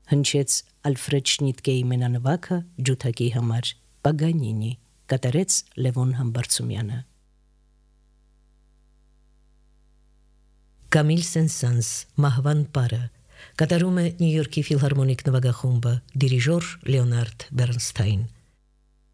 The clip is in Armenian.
հնչեց Ալֆրեդ Շնիտկեի մենանվագը ջութակի համար Պագանինի, կատարեց Լևոն Համբարձումյանը։ Կամիլ Սեն-Սանս Մահվան պարը կատարում է Նյու Յորքի ֆիլհարմոնիկ նվագախումբը, դիրիժոր Լեոնարդ Բեռնստայն։